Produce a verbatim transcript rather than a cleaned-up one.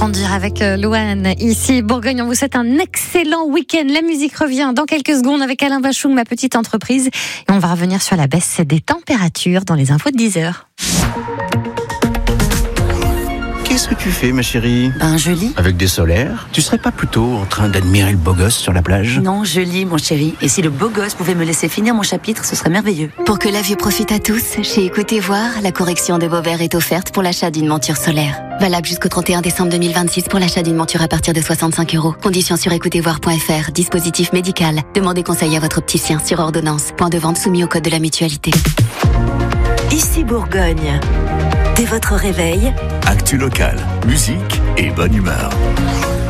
conduire avec Louane. Ici, Bourgogne, on vous souhaite un excellent week-end. La musique revient dans quelques secondes avec Alain Bachung, ma petite entreprise. Et on va revenir sur la baisse des températures dans les infos de dix heures. Qu'est-ce que tu fais, ma chérie? Ben, je lis. Avec des solaires? Tu serais pas plutôt en train d'admirer le beau gosse sur la plage? Non, je lis, mon chéri. Et si le beau gosse pouvait me laisser finir mon chapitre, ce serait merveilleux. Pour que la vue profite à tous, chez Écoutez Voir, la correction de vos verres est offerte pour l'achat d'une monture solaire. Valable jusqu'au trente et un décembre deux mille vingt-six pour l'achat d'une monture à partir de soixante-cinq euros. Conditions sur écoutez voir point f r. Dispositif médical. Demandez conseil à votre opticien sur ordonnance. Point de vente soumis au code de la mutualité. Ici Bourgogne. Dès votre réveil, actu local, musique et bonne humeur.